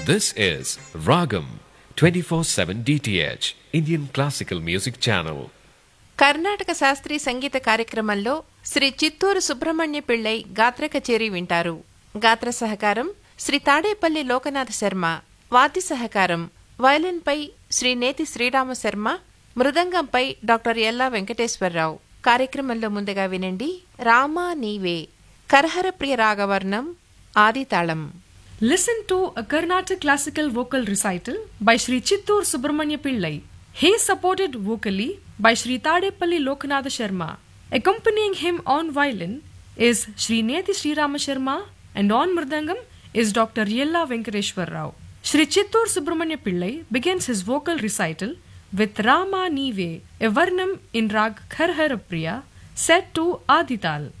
This is Ragam 24/7 DTH Indian Classical Music Channel. Karnataka శాస్త్రీయ సంగీత కార్యక్రమంలో శ్రీ చిత్తూరు సుబ్రహ్మణ్య పిళ్ళై గాత్ర కచేరీ వింటారు. గాత్ర సహకారం శ్రీ తాడేపల్లి లోకనాథ శర్మ. వాద్య సహకారం వయలిన్పై శ్రీ నేతి శ్రీరామ శర్మ, మృదంగంపై డాక్టర్ ఎల్లా వెంకటేశ్వరరావు. కార్యక్రమంలో ముందుగా వినండి రామా నీవే, Kharaharapriya రాగవర్ణం, ఆదితాళం. Listen to a Carnatic classical vocal recital by Sri Chittur Subramanya Pillai. He is supported vocally by Sri Tadepalli Lokanatha Sharma. Accompanying him on violin is Sri Nethi Sri Rama Sharma, and on mridangam is Dr. Yella Venkateshwar Rao. Sri Chittur Subramanya Pillai begins his vocal recital with Rama Nive, a varnam in rag Kharharapriya, set to Adital.